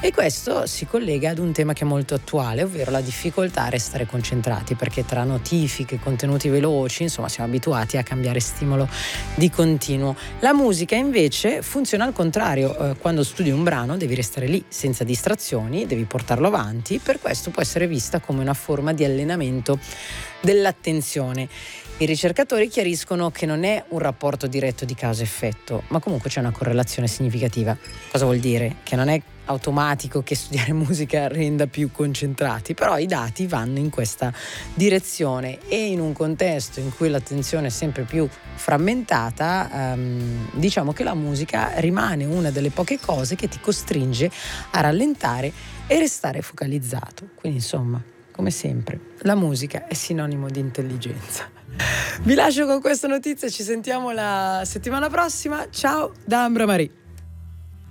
E questo si collega ad un tema che è molto attuale, ovvero la difficoltà a restare concentrati, perché tra notifiche, contenuti veloci, insomma, siamo abituati a cambiare stimolo di continuo. La musica invece funziona al contrario, quando studi un brano devi restare lì senza distrazioni, devi portarlo avanti, per questo può essere vista come una forma di allenamento dell'attenzione. I ricercatori chiariscono che non è un rapporto diretto di causa-effetto, ma comunque c'è una correlazione significativa. Cosa vuol dire? Che non è automatico che studiare musica renda più concentrati, però i dati vanno in questa direzione, e in un contesto in cui l'attenzione è sempre più frammentata, diciamo che la musica rimane una delle poche cose che ti costringe a rallentare e restare focalizzato. Quindi insomma, come sempre, la musica è sinonimo di intelligenza. Vi lascio con questa notizia, ci sentiamo la settimana prossima. Ciao da Ambra Marie.